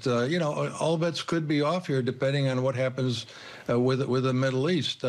all bets could be off here depending on what happens with the Middle East.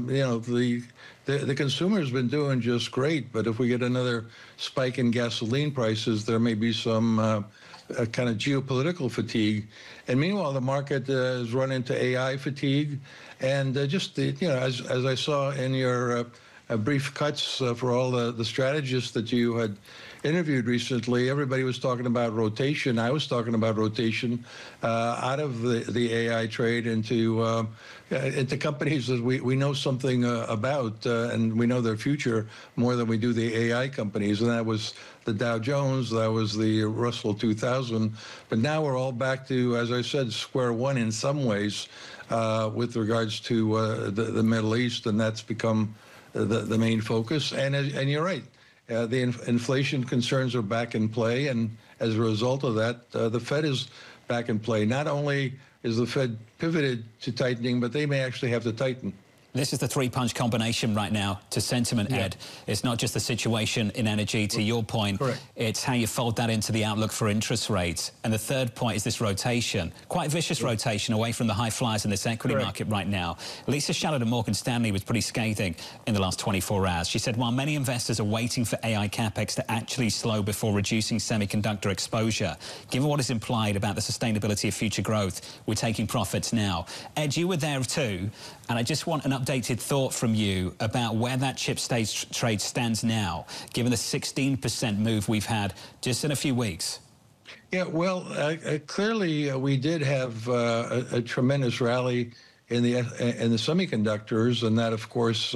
The consumer's been doing just great, but if we get another spike in gasoline prices, there may be some kind of geopolitical fatigue. And meanwhile, the market has run into AI fatigue. And as I saw in your brief cuts for all the strategists that you had interviewed recently, everybody was talking about rotation. I was talking about rotation out of the AI trade into companies that we know something about, and we know their future more than we do the AI companies. And that was the Dow Jones, that was the Russell 2000. But now we're all back to, as I said, square one in some ways with regards to the Middle East, and that's become the main focus. And you're right. The inflation concerns are back in play, and as a result of that, the Fed is back in play. Not only is the Fed pivoted to tightening, but they may actually have to tighten. This is the three-punch combination right now to sentiment, Ed. It's not just the situation in energy, to your point. Correct. It's how you fold that into the outlook for interest rates. And the third point is this rotation, quite vicious rotation away from the high flyers in this equity market right now. Lisa Shallard of Morgan Stanley was pretty scathing in the last 24 hours. She said, while many investors are waiting for AI capex to actually slow before reducing semiconductor exposure, given what is implied about the sustainability of future growth, we're taking profits now. Ed, you were there too, and I just want an updated thought from you about where that chip trade stands now, given the 16% move we've had just in a few weeks. Yeah, well, clearly we did have a tremendous rally in the semiconductors, and that, of course,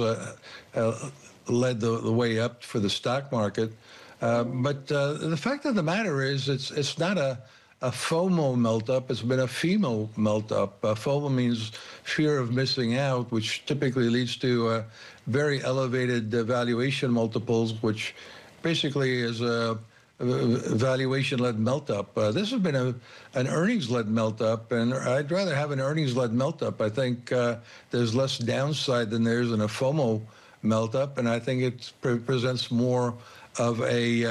led the way up for the stock market. But the fact of the matter is, it's not a FOMO melt-up. It's been a FEMO melt-up. FOMO means fear of missing out, which typically leads to very elevated valuation multiples, which basically is a valuation-led melt-up. This has been an earnings-led melt-up, and I'd rather have an earnings-led melt-up. I think there's less downside than there is in a FOMO melt-up, and I think it presents more of a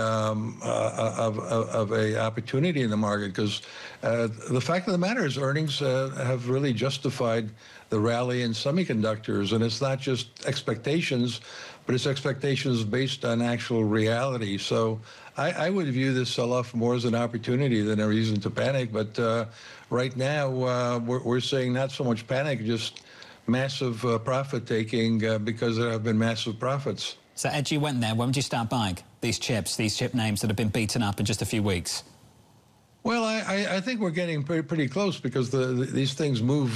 opportunity in the market, because the fact of the matter is earnings have really justified the rally in semiconductors, and it's not just expectations, but it's expectations based on actual reality. So I would view this sell-off more as an opportunity than a reason to panic. But right now we're seeing not so much panic, just massive profit taking because there have been massive profits. So, Ed, you went there. When would you start buying these chip names that have been beaten up in just a few weeks? Well, I think we're getting pretty close, because these things move.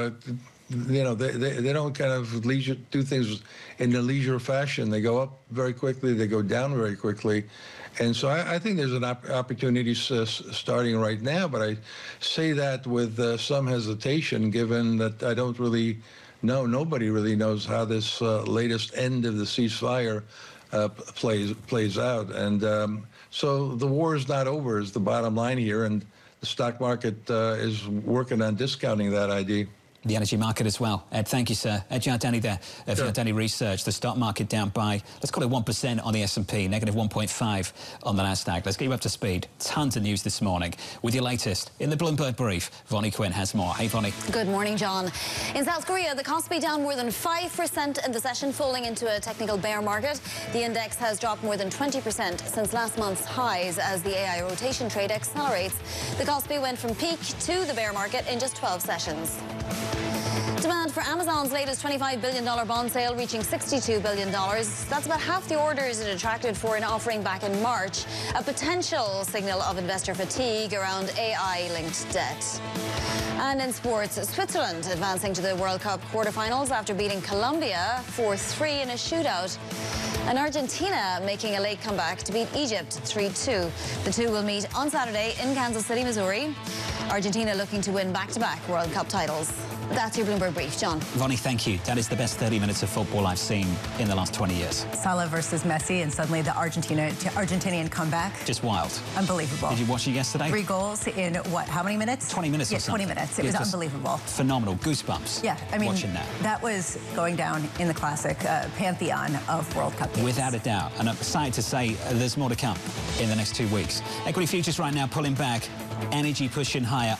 They don't kind of do things in a leisure fashion. They go up very quickly. They go down very quickly. And so I think there's an opportunity starting right now. But I say that with some hesitation, given that I don't really know. Nobody really knows how this latest end of the ceasefire plays out. And so the war is not over, is the bottom line here. And the stock market is working on discounting that idea. The energy market as well. Ed, thank you, sir. Ed Giardani there of Giardani Research. The stock market down by, let's call it 1% on the S&P, negative 1.5 on the Nasdaq. Let's get you up to speed. Tons of news this morning. With your latest in the Bloomberg Brief, Vonnie Quinn has more. Hey, Vonnie. Good morning, John. In South Korea, the Kospi down more than 5% in the session, falling into a technical bear market. The index has dropped more than 20% since last month's highs as the AI rotation trade accelerates. The Kospi went from peak to the bear market in just 12 sessions. Demand for Amazon's latest $25 billion bond sale reaching $62 billion. That's about half the orders it attracted for an offering back in March, a potential signal of investor fatigue around AI-linked debt. And in sports, Switzerland advancing to the World Cup quarterfinals after beating Colombia 4-3 in a shootout. And Argentina making a late comeback to beat Egypt 3-2. The two will meet on Saturday in Kansas City, Missouri. Argentina looking to win back-to-back World Cup titles. That's your Bloomberg Brief. John. Vonnie, thank you. That is the best 30 minutes of football I've seen in the last 20 years. Salah versus Messi, and suddenly the Argentinian comeback. Just wild. Unbelievable. Did you watch it yesterday? 3 goals in what, how many minutes? 20 minutes or something. 20 minutes. It was unbelievable. Phenomenal. Goosebumps. Yeah, I mean, watching that was going down in the classic pantheon of World Cup games. Without a doubt. And I'm excited to say there's more to come in the next 2 weeks. Equity futures right now pulling back. Energy pushing higher.